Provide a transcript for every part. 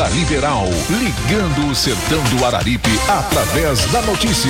da Liberal, ligando o sertão do Araripe através da notícia.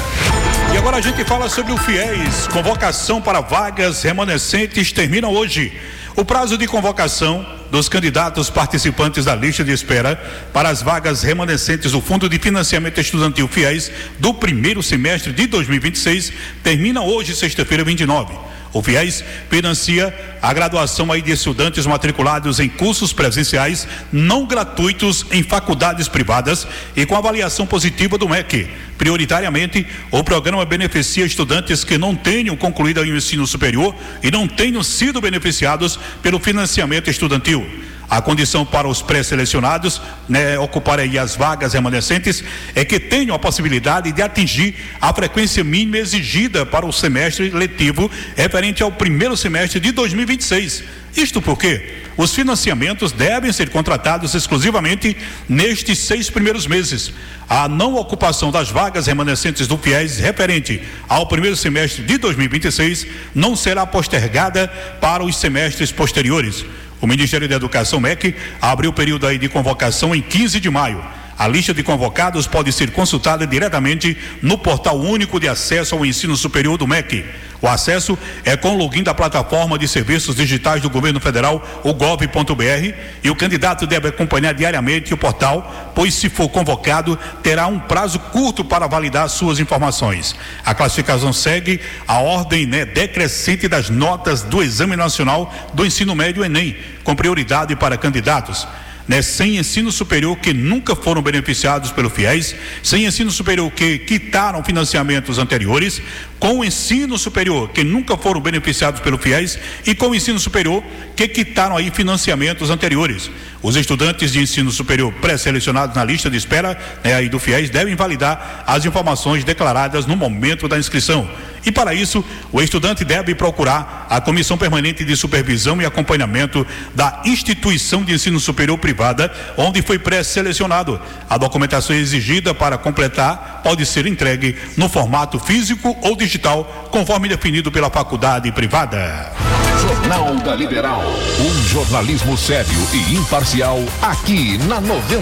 E agora a gente fala sobre o FIES. Convocação para vagas remanescentes termina hoje. O prazo de convocação dos candidatos participantes da lista de espera para as vagas remanescentes do Fundo de Financiamento Estudantil FIES do primeiro semestre de 2026 termina hoje, sexta-feira, 29. O FIES financia a graduação de estudantes matriculados em cursos presenciais não gratuitos em faculdades privadas e com avaliação positiva do MEC. Prioritariamente, o programa beneficia estudantes que não tenham concluído o ensino superior e não tenham sido beneficiados pelo financiamento estudantil. A condição para os pré-selecionados, ocuparem as vagas remanescentes, é que tenham a possibilidade de atingir a frequência mínima exigida para o semestre letivo referente ao primeiro semestre de 2026. Isto porque os financiamentos devem ser contratados exclusivamente nestes 6 primeiros meses. A não ocupação das vagas remanescentes do FIES referente ao primeiro semestre de 2026 não será postergada para os semestres posteriores. O Ministério da Educação, MEC, abriu o período de convocação em 15 de maio. A lista de convocados pode ser consultada diretamente no Portal Único de Acesso ao Ensino Superior do MEC. O acesso é com o login da plataforma de serviços digitais do Governo Federal, o gov.br, e o candidato deve acompanhar diariamente o portal, pois se for convocado, terá um prazo curto para validar suas informações. A classificação segue a ordem decrescente das notas do Exame Nacional do Ensino Médio Enem, com prioridade para candidatos sem ensino superior que nunca foram beneficiados pelo FIES, sem ensino superior que quitaram financiamentos anteriores, com ensino superior que nunca foram beneficiados pelo FIES e com ensino superior que quitaram financiamentos anteriores. Os estudantes de ensino superior pré-selecionados na lista de espera do FIES devem validar as informações declaradas no momento da inscrição. E para isso, o estudante deve procurar a Comissão Permanente de Supervisão e Acompanhamento da instituição de ensino superior privada, onde foi pré-selecionado. A documentação exigida para completar pode ser entregue no formato físico ou digital, conforme definido pela faculdade privada. Jornal da Liberal, um jornalismo sério e imparcial aqui na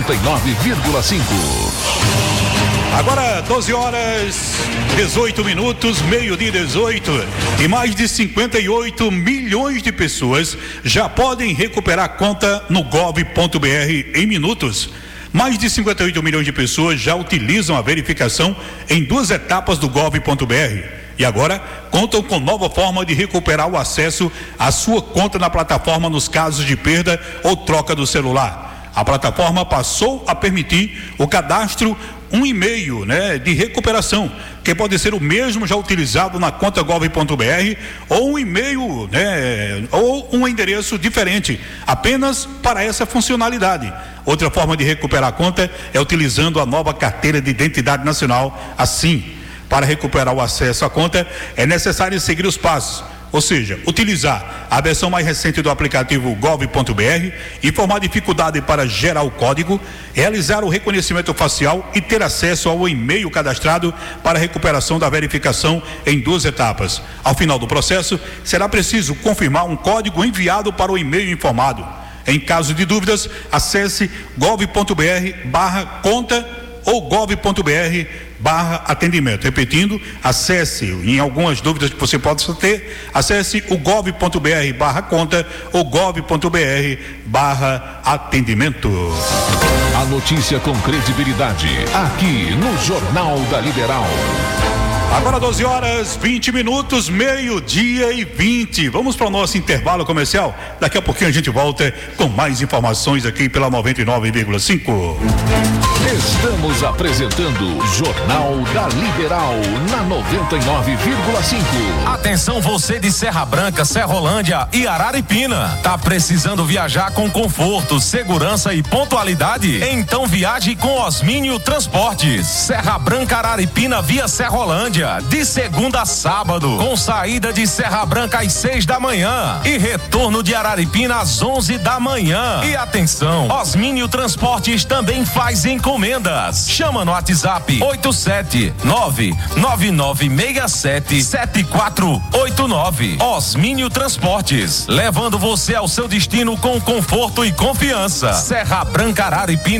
99,5. Agora 12 horas 18 minutos, meio-dia 18, e mais de 58 milhões de pessoas já podem recuperar a conta no gov.br em minutos. Mais de 58 milhões de pessoas já utilizam a verificação em 2 etapas do gov.br. E agora contam com nova forma de recuperar o acesso à sua conta na plataforma nos casos de perda ou troca do celular. A plataforma passou a permitir o cadastro um e-mail de recuperação, que pode ser o mesmo já utilizado na conta gov.br, ou um e-mail ou um endereço diferente, apenas para essa funcionalidade. Outra forma de recuperar a conta é utilizando a nova carteira de identidade nacional. Assim, para recuperar o acesso à conta, é necessário seguir os passos. Ou seja, utilizar a versão mais recente do aplicativo gov.br, informar dificuldade para gerar o código, realizar o reconhecimento facial e ter acesso ao e-mail cadastrado para a recuperação da verificação em 2 etapas. Ao final do processo, será preciso confirmar um código enviado para o e-mail informado. Em caso de dúvidas, acesse gov.br/conta ou gov.br/atendimento. Repetindo, acesse, em algumas dúvidas que você pode ter, acesse o gov.br/conta ou gov.br/atendimento. A notícia com credibilidade, aqui no Jornal da Liberal. Agora 12 horas 20 minutos, meio-dia e 20. Vamos para o nosso intervalo comercial. Daqui a pouquinho a gente volta com mais informações aqui pela 99,5. Estamos apresentando Jornal da Liberal na 99,5. Atenção você de Serra Branca, Serrolândia e Araripina. Tá precisando viajar com conforto, segurança e pontualidade? Então viaje com Osmínio Transportes. Serra Branca, Araripina via Serrolândia, de segunda a sábado, com saída de Serra Branca às 6 da manhã e retorno de Araripina às 11 da manhã. E atenção, Osmínio Transportes também faz encomendas. Chama no WhatsApp 87999677489. Osmínio Transportes, levando você ao seu destino com conforto e confiança. Serra Branca, Araripina.